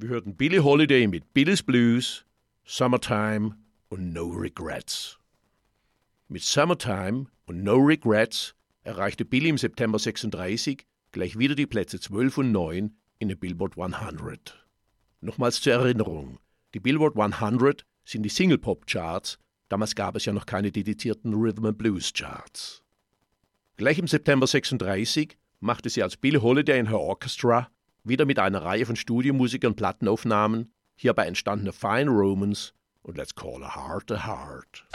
Wir hörten Billie Holiday mit Billy's Blues, Summertime und No Regrets. Mit Summertime und No Regrets erreichte Billie im September 36 gleich wieder die Plätze 12 und 9 in den Billboard 100. Nochmals zur Erinnerung, die Billboard 100 sind die Single-Pop-Charts, damals gab es ja noch keine dedizierten Rhythm-and-Blues-Charts. Gleich im September 36 machte sie als Billie Holiday and Her Orchestra wieder mit einer Reihe von Studiomusikern Plattenaufnahmen, hierbei entstanden A Fine Romance und Let's Call a Heart a Heart.